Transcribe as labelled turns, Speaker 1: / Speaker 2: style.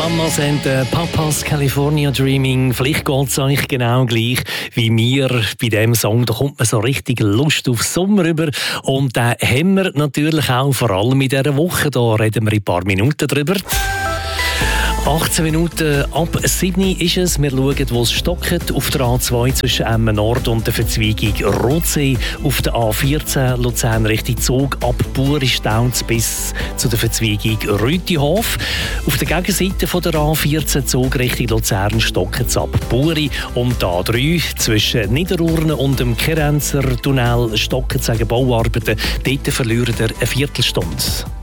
Speaker 1: Mamas and Papas California Dreaming. Vielleicht geht es euch genau gleich wie mir bei diesem Song. Da kommt man so richtig Lust auf Sommer über. Und den haben wir natürlich auch vor allem in dieser Woche. Da reden wir in ein paar Minuten drüber. 18 Minuten ab 7 ist es. Wir schauen, wo es stockt. Auf der A2 zwischen Emmen Nord und der Verzweigung Rotsee. Auf der A14 Luzern Richtung Zug ab Buri staut bis zu der Verzweigung Rütihof. Auf der Gegenseite von der A14 Zug Richtung Luzern stockt es ab Buri. Und A3 zwischen Niederurne und dem Kerenzer Tunnel stockt es wegen Bauarbeiten. Dort verlieren wir eine Viertelstunde.